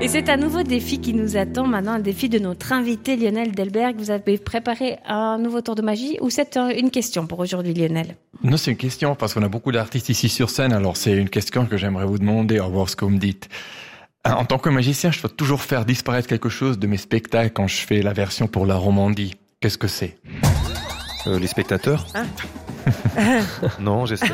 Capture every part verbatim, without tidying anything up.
Et c'est un nouveau défi qui nous attend maintenant, un défi de notre invité Lionel Delberg. Vous avez préparé un nouveau tour de magie ou c'est une question pour aujourd'hui, Lionel? Non, c'est une question parce qu'on a beaucoup d'artistes ici sur scène, alors c'est une question que j'aimerais vous demander, à voir ce que vous me dites. En tant que magicien, je dois toujours faire disparaître quelque chose de mes spectacles quand je fais la version pour la Romandie. Qu'est-ce que c'est? euh, Les spectateurs ah. Non, j'essaie.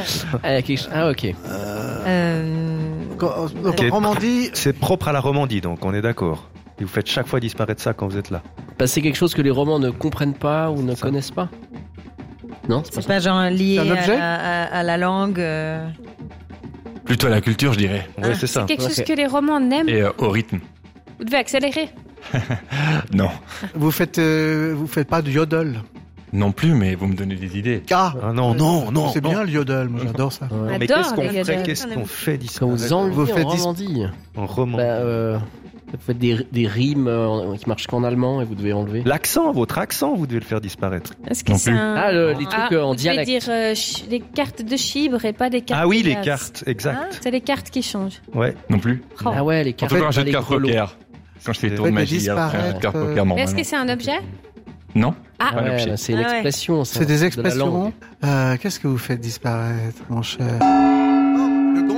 Ah, ok. Euh... euh... Okay. Romandie, c'est propre à la Romandie, donc on est d'accord. Et vous faites chaque fois disparaître ça quand vous êtes là. Bah, c'est quelque chose que les Romans ne comprennent pas ou ne ça. connaissent pas. Non, c'est, c'est pas, pas genre lié à la, à, à la langue. Euh... Plutôt à la culture, je dirais. Oui, ah, c'est ça. C'est quelque okay. chose que les Romans n'aiment. Et euh, au rythme. Vous devez accélérer. Non. Vous faites, euh, vous faites pas du yodel? Non plus, mais vous me donnez des idées. Ah, ah non, non, non. C'est non. bien le yodel, moi j'adore ça. Ouais. Mais qu'est-ce qu'on fait, qu'est-ce qu'on fait disparaître? Quand vous enlevez vous faites en Romandie. En Romandie. Bah, euh, vous faites des, des rimes euh, qui marchent qu'en allemand et vous devez enlever. L'accent, votre accent, vous devez le faire disparaître. Est-ce que non c'est plus. un... Ah, le, les trucs ah, euh, en vous dialecte. Vous dire euh, ch- les cartes de chibre et pas des cartes. Ah oui, de les jazz. cartes, exact. Ah, c'est les cartes qui changent. Ouais. Non plus. Oh. Ah ouais, les cartes. En fait, quand j'ai de les carte grelots. poker. Quand je fais tour de magie, il y a de carte poker normalement. Est-ce que c'est un objet? Non. Ah, Ah ouais, là, c'est une ah ouais. expression. Ça, c'est des de la expressions. langue. Euh, qu'est-ce que vous faites disparaître, mon cher? Oh, le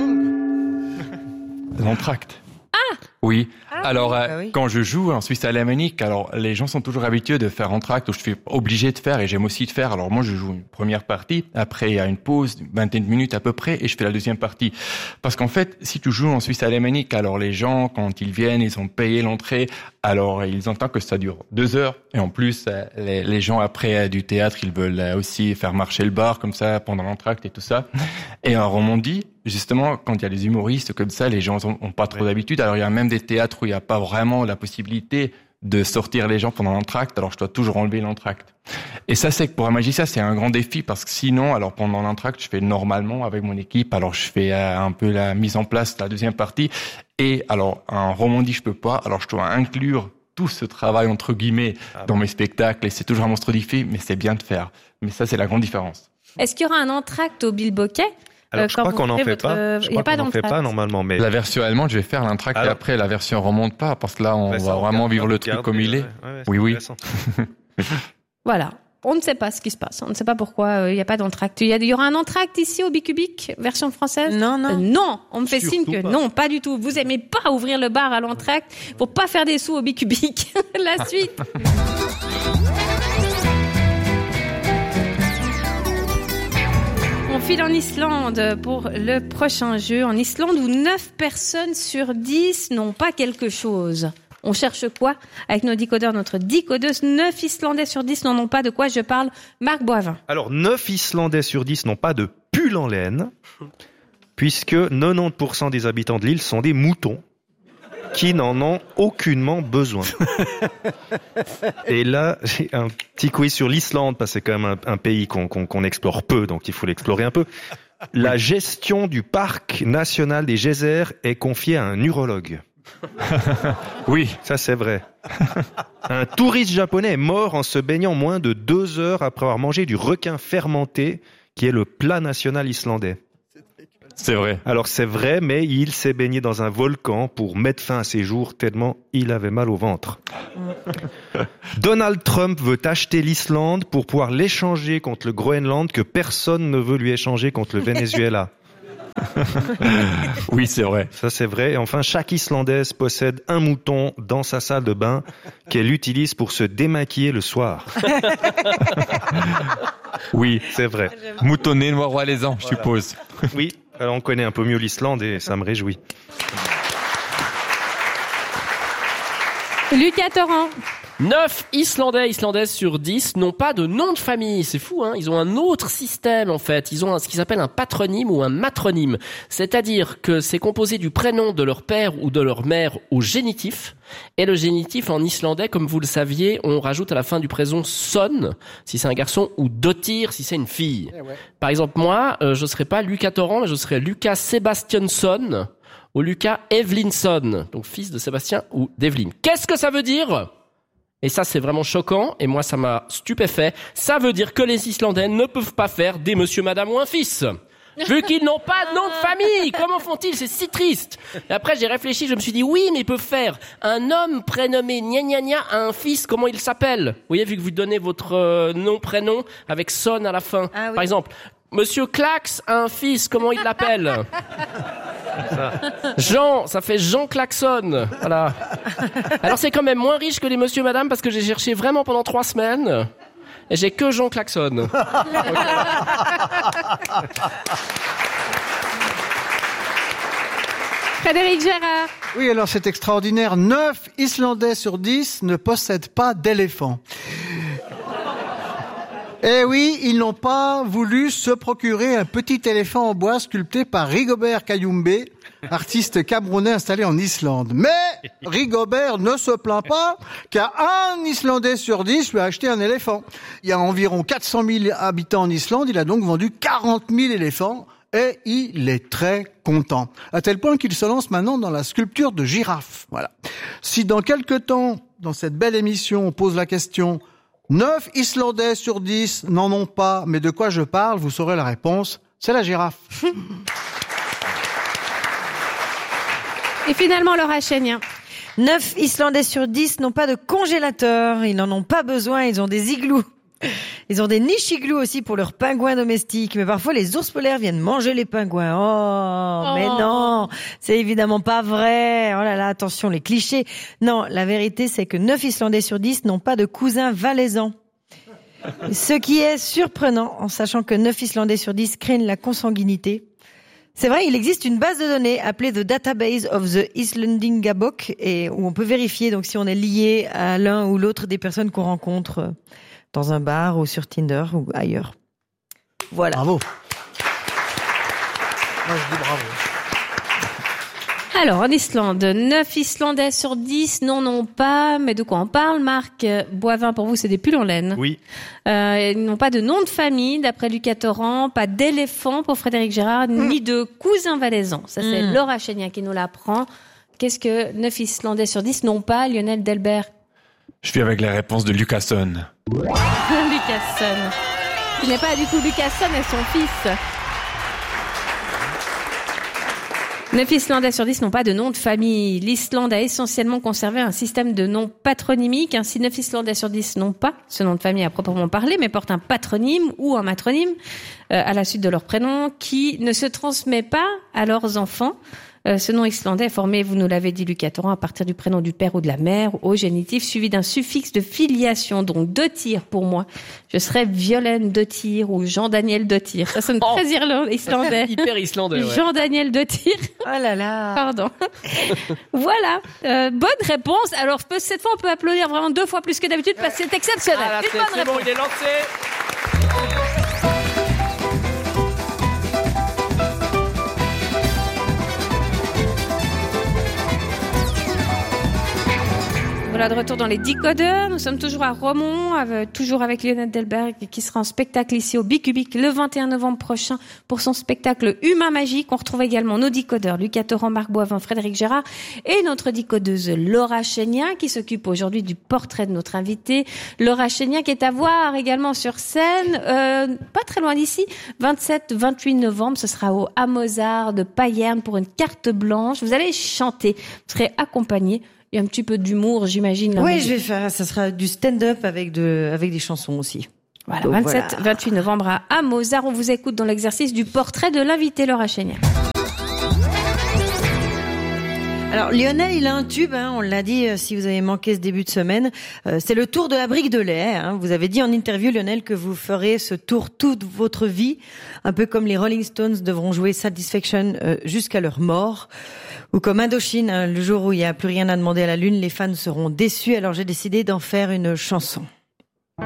gong. L'entracte. Ah. Oui. Ah, alors, euh, bah oui. quand je joue en Suisse alémanique, alors les gens sont toujours habitués de faire entracte, où je suis obligé de faire et j'aime aussi de faire. Alors moi, je joue une première partie, après il y a une pause, une vingtaine de minutes à peu près, et je fais la deuxième partie. Parce qu'en fait, si tu joues en Suisse alémanique, alors les gens, quand ils viennent, ils ont payé l'entrée, alors ils entendent que ça dure deux heures. Et en plus, les, les gens après du théâtre, ils veulent aussi faire marcher le bar comme ça pendant l'entracte et tout ça. Et en Romandie, justement, quand il y a des humoristes comme ça, les gens ont, ont pas trop ouais. d'habitude. Alors il y a même des théâtres où il n'y a pas vraiment la possibilité de sortir les gens pendant l'entracte, alors je dois toujours enlever l'entracte. Et ça, c'est que pour un magicien, c'est un grand défi, parce que sinon, alors pendant l'entracte, je fais normalement avec mon équipe, alors je fais euh, un peu la mise en place de la deuxième partie, et alors en Romandie, je peux pas, alors je dois inclure tout ce travail, entre guillemets, ah dans bon. mes spectacles, et c'est toujours un monstre défi, mais c'est bien de faire. Mais ça, c'est la grande différence. Est-ce qu'il y aura un entracte au bilboquet? Alors, je crois qu'on n'en fait pas. Je crois qu'on n'en fait pas normalement, mais la version allemande, je vais faire l'entracte et après la version romande pas, parce que là, on va vraiment vivre le truc comme il est. Oui, oui. Voilà. On ne sait pas ce qui se passe. On ne sait pas pourquoi il n'y a pas d'entracte. Il y, a, il y aura un entracte ici au Bicubic, version française? Non, non. Euh, non. On me fait Surtout signe que pas. non, pas du tout. Vous aimez pas ouvrir le bar à l'entracte pour pas faire des sous au Bicubic. La suite. On file en Islande pour le prochain jeu. En Islande où neuf personnes sur dix n'ont pas quelque chose. On cherche quoi? Avec nos décodeurs, notre décodeuse, neuf Islandais sur dix n'en ont pas. De quoi je parle? Marc Boivin. Alors, neuf Islandais sur dix n'ont pas de pull en laine, puisque quatre-vingt-dix pour cent des habitants de l'île sont des moutons qui n'en ont aucunement besoin. Et là, j'ai un petit quiz sur l'Islande, parce que c'est quand même un, un pays qu'on, qu'on, qu'on explore peu, donc il faut l'explorer un peu. La gestion du parc national des geysers est confiée à un urologue. Oui, ça c'est vrai. Un touriste japonais est mort en se baignant moins de deux heures après avoir mangé du requin fermenté, qui est le plat national islandais. C'est vrai. Alors c'est vrai, mais il s'est baigné dans un volcan pour mettre fin à ses jours tellement il avait mal au ventre. Donald Trump veut acheter l'Islande pour pouvoir l'échanger contre le Groenland que personne ne veut lui échanger contre le Venezuela. Oui, c'est vrai. Ça, c'est vrai. Et enfin, chaque Islandaise possède un mouton dans sa salle de bain qu'elle utilise pour se démaquiller le soir. Oui, c'est vrai. Moutonné, noir-roi-les-ans, je suppose. Oui, alors on connaît un peu mieux l'Islande et ça me réjouit. Lucas Torrent. neuf Islandais, Islandaises sur dix n'ont pas de nom de famille. C'est fou, hein. Ils ont un autre système, en fait. Ils ont un, ce qu'ils appellent un patronyme ou un matronyme. C'est-à-dire que c'est composé du prénom de leur père ou de leur mère au génitif. Et le génitif, en islandais, comme vous le saviez, on rajoute à la fin du présent son, si c'est un garçon, ou dotir, si c'est une fille. Eh ouais. Par exemple, moi, euh, je serais pas Lucas Torrent, mais je serais Lucas Sebastiansson ou Lucas Evlinsson, donc fils de Sébastien ou d'Evelyn. Qu'est-ce que ça veut dire ? Et ça, c'est vraiment choquant, et moi, ça m'a stupéfait. Ça veut dire que les Islandais ne peuvent pas faire des monsieur, madame ou un fils. Vu qu'ils n'ont pas de nom de famille. Comment font-ils? C'est si triste. Et après, j'ai réfléchi, je me suis dit, oui, mais ils peuvent faire un homme prénommé gna gna gna à un fils, comment il s'appelle? Vous voyez, vu que vous donnez votre euh, nom, prénom, avec son à la fin. Ah, oui. Par exemple, Monsieur Clax a un fils, comment il l'appelle? Jean, ça fait Jean Klaxon. Voilà. Alors c'est quand même moins riche que les monsieur madame parce que j'ai cherché vraiment pendant trois semaines et j'ai que Jean Klaxon. Frédéric Gérard. Oui, alors c'est extraordinaire. neuf Islandais sur dix ne possèdent pas d'éléphant. Eh oui, ils n'ont pas voulu se procurer un petit éléphant en bois sculpté par Rigobert Kayumbe, artiste camerounais installé en Islande. Mais Rigobert ne se plaint pas car un Islandais sur dix lui a acheté un éléphant. Il y a environ quatre cent mille habitants en Islande, il a donc vendu quarante mille éléphants et il est très content. À tel point qu'il se lance maintenant dans la sculpture de girafes. Voilà. Si dans quelque temps, dans cette belle émission, on pose la question neuf Islandais sur dix n'en ont pas, mais de quoi je parle, vous saurez la réponse, c'est la girafe. Et finalement, Laura Chénian. neuf Islandais sur dix n'ont pas de congélateur. Ils n'en ont pas besoin. Ils ont des igloos. Ils ont des niches igloos aussi pour leurs pingouins domestiques. Mais parfois, les ours polaires viennent manger les pingouins. Oh, oh. Mais non, c'est évidemment pas vrai. Oh là là, attention, les clichés. Non, la vérité, c'est que neuf Islandais sur dix n'ont pas de cousins valaisans. Ce qui est surprenant, en sachant que neuf Islandais sur dix craignent la consanguinité. C'est vrai, il existe une base de données appelée The Database of the Islandingabok et où on peut vérifier donc si on est lié à l'un ou l'autre des personnes qu'on rencontre dans un bar ou sur Tinder ou ailleurs. Voilà. Bravo. Moi, je dis bravo. Alors, en Islande, neuf Islandais sur dix n'en ont pas. Mais de quoi on parle, Marc Boivin? Pour vous, c'est des pulls en laine. Oui. Euh, ils n'ont pas de nom de famille, d'après Lucas Torrent, pas d'éléphant pour Frédéric Gérard, mmh. ni de cousin valaisans. Ça, c'est mmh. Laura Chénian qui nous l'apprend. Qu'est-ce que neuf Islandais sur dix n'ont pas, Lionel Delbert? Je suis avec la réponse de Lucasson. Lucasson. Ce n'est pas du coup Lucasson et son fils. neuf Islandais sur dix n'ont pas de nom de famille. L'Islande a essentiellement conservé un système de noms patronymiques. Ainsi, neuf Islandais sur dix n'ont pas ce nom de famille à proprement parler, mais portent un patronyme ou un matronyme euh, à la suite de leur prénom qui ne se transmet pas à leurs enfants. Euh, ce nom islandais est formé, vous nous l'avez dit, Lucas Torrent, à partir du prénom du père ou de la mère, au génitif, suivi d'un suffixe de filiation. Donc, Dottir, pour moi, je serais Violaine Dottir ou Jean-Daniel Dottir. Ça sonne oh, très islandais. Hyper islandais, ouais. Jean-Daniel Dottir. Oh là là. Pardon. Voilà. Euh, bonne réponse. Alors, cette fois, on peut applaudir vraiment deux fois plus que d'habitude parce que c'est exceptionnel. Ah, là, Une c'est, bonne c'est réponse. bon, il est lancé. Voilà, de retour dans les Décodeurs. Nous sommes toujours à Romont, avec, toujours avec Lionel Delbert, qui sera en spectacle ici au Bicubic le vingt et un novembre prochain pour son spectacle Humain Magique. On retrouve également nos Décodeurs, Lucas Torrent, Marc Boivin, Frédéric Gérard et notre décodeuse Laura Chénian qui s'occupe aujourd'hui du portrait de notre invité. Laura Chénian qui est à voir également sur scène, euh, pas très loin d'ici, vingt-sept vingt-huit novembre. Ce sera au Hamozard de Payerne pour une carte blanche. Vous allez chanter, vous serez accompagné. Il y a un petit peu d'humour, j'imagine. Oui, je vais faire, ça sera du stand-up avec de, avec des chansons aussi. Voilà, Donc, vingt-sept vingt-huit voilà. novembre à Hamozard. On vous écoute dans l'exercice du portrait de l'invité Laura Chénian. Alors Lionel, il a un tube, hein, on l'a dit euh, si vous avez manqué ce début de semaine, euh, c'est le tour de la brique de lait. Hein. Vous avez dit en interview, Lionel, que vous ferez ce tour toute votre vie, un peu comme les Rolling Stones devront jouer Satisfaction euh, jusqu'à leur mort, ou comme Indochine, hein, le jour où il n'y a plus rien à demander à la lune, les fans seront déçus, alors j'ai décidé d'en faire une chanson.